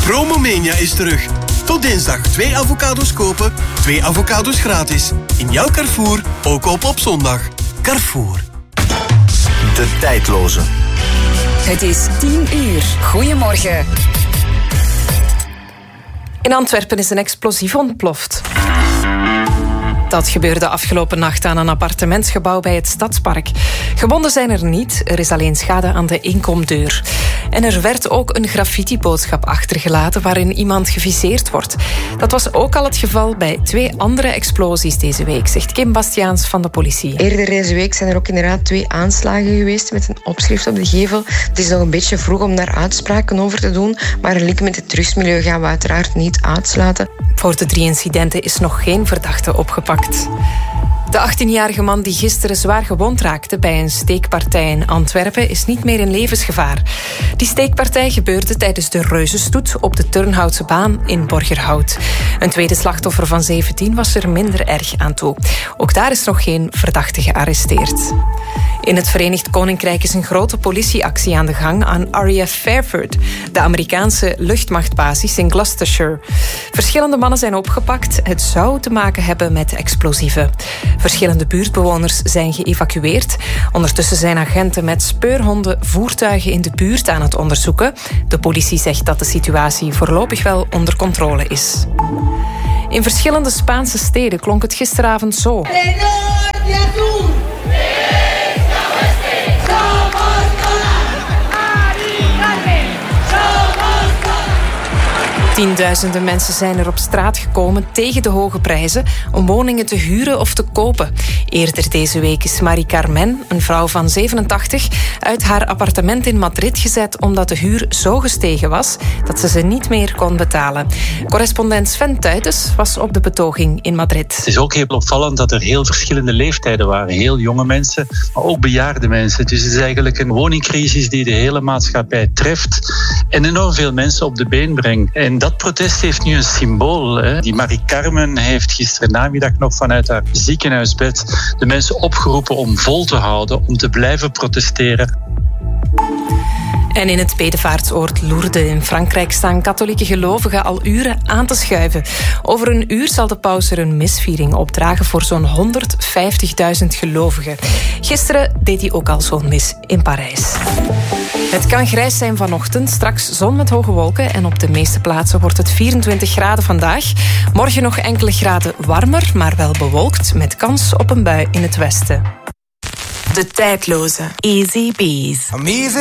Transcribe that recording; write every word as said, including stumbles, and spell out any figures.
Promomania is terug. Tot dinsdag twee avocados kopen, twee avocados gratis. In jouw Carrefour, ook op op zondag. Carrefour. De tijdloze. Het is tien uur. Goedemorgen. In Antwerpen is een explosief ontploft. Dat gebeurde afgelopen nacht aan een appartementsgebouw bij het Stadspark. Gewonden zijn er niet, er is alleen schade aan de inkomdeur. En er werd ook een graffiti-boodschap achtergelaten waarin iemand geviseerd wordt. Dat was ook al het geval bij twee andere explosies deze week, zegt Kim Bastiaans van de politie. Eerder deze week zijn er ook inderdaad twee aanslagen geweest met een opschrift op de gevel. Het is nog een beetje vroeg om daar uitspraken over te doen, maar een link met het drugsmilieu gaan we uiteraard niet uitsluiten. Voor de drie incidenten is nog geen verdachte opgepakt. De achttienjarige man die gisteren zwaar gewond raakte bij een steekpartij in Antwerpen is niet meer in levensgevaar. Die steekpartij gebeurde tijdens de Reuzenstoet op de Turnhoutse baan in Borgerhout. Een tweede slachtoffer van zeventien was er minder erg aan toe. Ook daar is nog geen verdachte gearresteerd. In het Verenigd Koninkrijk is een grote politieactie aan de gang aan R A F Fairford, de Amerikaanse luchtmachtbasis in Gloucestershire. Verschillende mannen zijn opgepakt. Het zou te maken hebben met explosieven. Verschillende buurtbewoners zijn geëvacueerd. Ondertussen zijn agenten met speurhonden voertuigen in de buurt aan het onderzoeken. De politie zegt dat de situatie voorlopig wel onder controle is. In verschillende Spaanse steden klonk het gisteravond zo. Tienduizenden mensen zijn er op straat gekomen tegen de hoge prijzen om woningen te huren of te kopen. Eerder deze week is Marie Carmen, een vrouw van zevenentachtig, uit haar appartement in Madrid gezet omdat de huur zo gestegen was dat ze ze niet meer kon betalen. Correspondent Sven Tuitens was op de betoging in Madrid. Het is ook heel opvallend dat er heel verschillende leeftijden waren. Heel jonge mensen, maar ook bejaarde mensen. Dus het is eigenlijk een woningcrisis die de hele maatschappij treft en enorm veel mensen op de been brengt. En dat protest heeft nu een symbool. Hè. Die Marie Carmen heeft gisteren namiddag nog vanuit haar ziekenhuisbed de mensen opgeroepen om vol te houden, om te blijven protesteren. En in het bedevaartsoord Lourdes in Frankrijk staan katholieke gelovigen al uren aan te schuiven. Over een uur zal de paus er een misviering opdragen voor zo'n honderdvijftigduizend gelovigen. Gisteren deed hij ook al zo'n mis in Parijs. Het kan grijs zijn vanochtend, straks zon met hoge wolken en op de meeste plaatsen wordt het vierentwintig graden vandaag. Morgen nog enkele graden warmer, maar wel bewolkt met kans op een bui in het westen. De tijdloze Easy Bees.